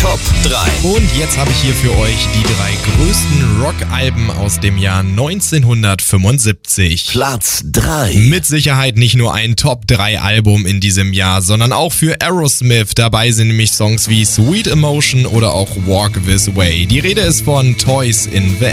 Top 3. Und jetzt habe ich hier für euch die 3 größten Rockalben aus dem Jahr 1975. Platz 3. Mit Sicherheit nicht nur ein Top 3 Album in diesem Jahr, sondern auch für Aerosmith. Dabei sind nämlich Songs wie Sweet Emotion oder auch Walk This Way. Die Rede ist von Toys in the